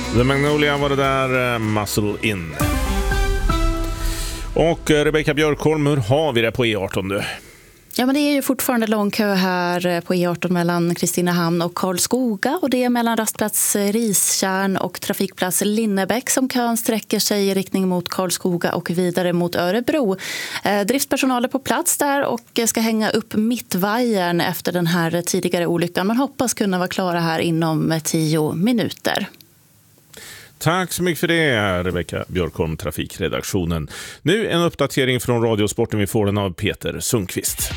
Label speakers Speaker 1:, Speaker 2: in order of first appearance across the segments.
Speaker 1: The Magnolia var det där, Muscle In. Och Rebecka Björkholm, hur har vi det på E18 du?
Speaker 2: Ja, men det är ju fortfarande lång kö här på E18 mellan Kristinehamn och Karlskoga, och det är mellan rastplats Ristjärn och trafikplats Linnebäck som kön sträcker sig i riktning mot Karlskoga och vidare mot Örebro. Driftspersonal är på plats där och ska hänga upp mittvajern efter den här tidigare olyckan. Man hoppas kunna vara klara här inom 10 minuter.
Speaker 1: Tack så mycket för det, Rebecka Björkholm, trafikredaktionen. Nu en uppdatering från Radiosporten. Vi får den av Peter Sundqvist.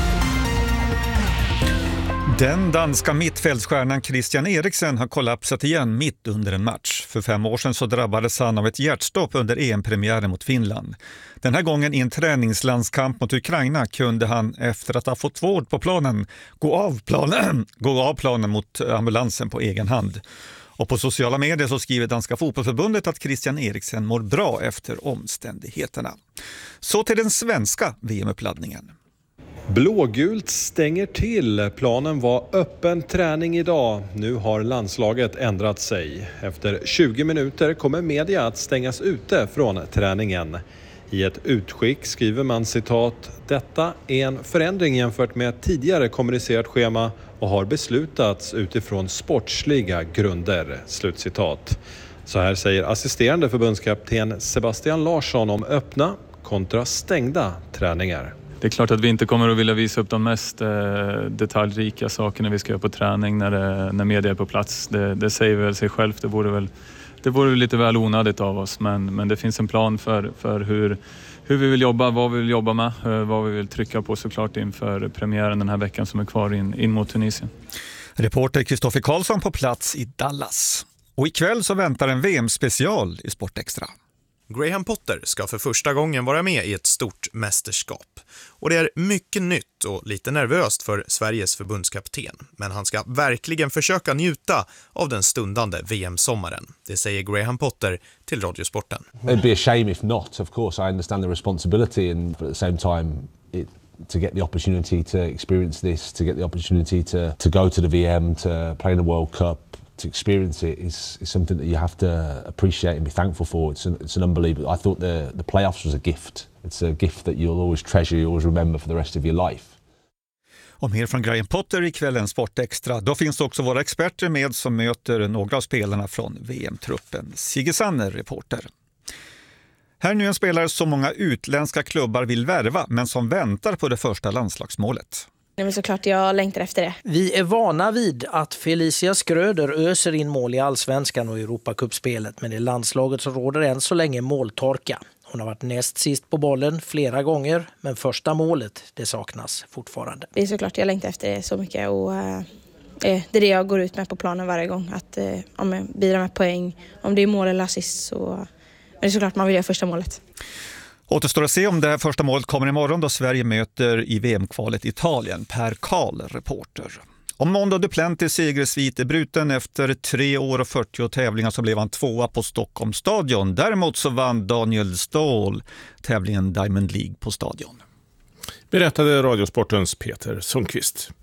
Speaker 3: Den danska mittfältsstjärnan Christian Eriksen har kollapsat igen mitt under en match. För 5 år sedan så drabbades han av ett hjärtstopp under EM-premiären mot Finland. Den här gången i en träningslandskamp mot Ukraina kunde han efter att ha fått vård på planen gå av planen mot ambulansen på egen hand. Och på sociala medier så skriver Danska fotbollsförbundet att Christian Eriksen mår bra efter omständigheterna. Så till den svenska VM-uppladdningen.
Speaker 4: Blågult stänger till. Planen var öppen träning idag. Nu har landslaget ändrat sig. Efter 20 minuter kommer media att stängas ute från träningen. I ett utskick skriver man citat: "Detta är en förändring jämfört med tidigare kommunicerat schema och har beslutats utifrån sportsliga grunder." Slutcitat. Så här säger assisterande förbundskapten Sebastian Larsson om öppna kontra stängda träningar.
Speaker 5: Det är klart att vi inte kommer att vilja visa upp de mest detaljrika sakerna vi ska göra på träning när media är på plats. Det säger väl sig självt. Det vore lite väl onödigt av oss, men det finns en plan för hur vi vill jobba, vad vi vill jobba med, vad vi vill trycka på såklart inför premiären den här veckan som är kvar in mot Tunisien.
Speaker 3: Reporter Kristoffer Karlsson på plats i Dallas. Och ikväll så väntar en VM-special i Sportextra.
Speaker 6: Graham Potter ska för första gången vara med i ett stort mästerskap. Och det är mycket nytt och lite nervöst för Sveriges förbundskapten. Men han ska verkligen försöka njuta av den stundande VM-sommaren. Det säger Graham Potter till Radiosporten.
Speaker 7: It'd be a shame if not, of course. I understand the responsibility, and but at the same time to get the opportunity to experience this, to get the opportunity to go to the VM, to play in the World Cup, to experience it is something that you have to appreciate and be thankful for. It's an unbelievable. I thought the playoffs was a gift. It's a gift that you'll always treasure, you always remember for the rest of your life.
Speaker 3: Och mer från Graham Potter i kvällens Sportextra. Då finns också våra experter med som möter några av spelarna från VM-truppen. Sigge Sanner, reporter. Här är nu en spelare som många utländska klubbar vill värva, men som väntar på det första landslagsmålet.
Speaker 8: Men såklart jag längtar efter det.
Speaker 9: Vi är vana vid att Felicia Skröder öser in mål i Allsvenskan och Europacupspelet, men i landslaget så råder än så länge måltorka. Hon har varit näst sist på bollen flera gånger, men första målet det saknas fortfarande.
Speaker 8: Det är såklart jag längtar efter det så mycket, och det är det jag går ut med på planen varje gång. Att om jag bidrar med poäng, om det är mål eller assist, så men det är såklart man vill göra första målet.
Speaker 3: Återstår att se om det här första målet kommer imorgon då Sverige möter i VM-kvalet Italien. Per Karl, reporter. Om Mondo Duplantis segersvit är bruten efter 3 år och 40 tävlingar så blev han 2:a på Stockholms stadion. Däremot så vann Daniel Ståhl tävlingen Diamond League på stadion.
Speaker 1: Berättade Radiosportens Peter Sundqvist.